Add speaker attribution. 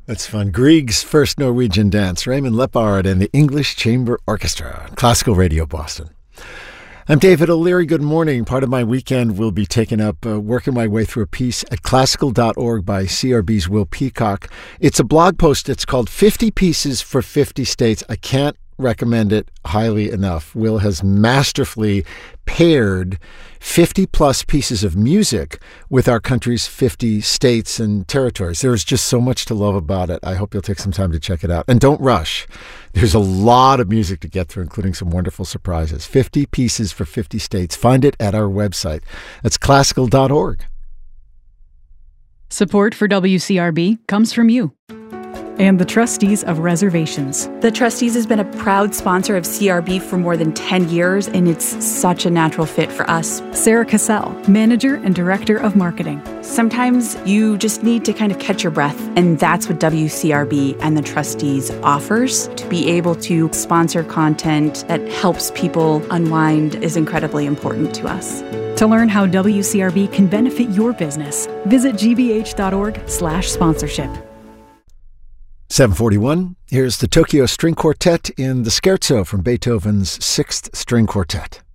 Speaker 1: That's fun. Grieg's First Norwegian Dance, Raymond Lepard and the English Chamber Orchestra on Classical Radio Boston. I'm David O'Leary. Good morning. Part of my weekend will be taken up working my way through a piece at classical.org by CRB's Will Peacock. It's a blog post. It's called 50 Pieces for 50 States. I can't recommend it highly enough. Will has masterfully paired 50 plus pieces of music with our country's 50 states and territories. There's just so much to love about it. I hope you'll take some time to check it out. And don't rush. There's a lot of music to get through, including some wonderful surprises. 50 Pieces for 50 States. Find it at our website. That's classical.org.
Speaker 2: Support for WCRB comes from you and the Trustees of Reservations.
Speaker 3: The Trustees has been a proud sponsor of CRB for more than 10 years, and it's such a natural fit for us.
Speaker 2: Sarah Cassell, Manager and Director of Marketing.
Speaker 3: Sometimes you just need to kind of catch your breath, and that's what WCRB and the Trustees offers. To be able to sponsor content that helps people unwind is incredibly important to us.
Speaker 2: To learn how WCRB can benefit your business, visit gbh.org/sponsorship.
Speaker 1: 741, here's the Tokyo String Quartet in the Scherzo from Beethoven's Sixth String Quartet.